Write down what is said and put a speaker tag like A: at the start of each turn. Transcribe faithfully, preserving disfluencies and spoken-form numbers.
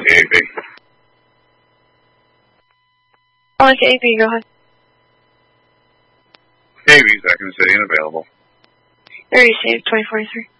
A: A B.
B: Calling to A B, go ahead.
A: A B, Second City and available.
B: Area saved, twenty forty-three.